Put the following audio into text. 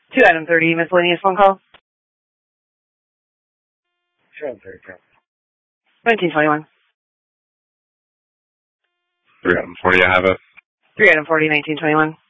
2 item 30, miscellaneous phone call. 2 item 30, 1921. 3 item 40, I have it. 3 item 40, 1921.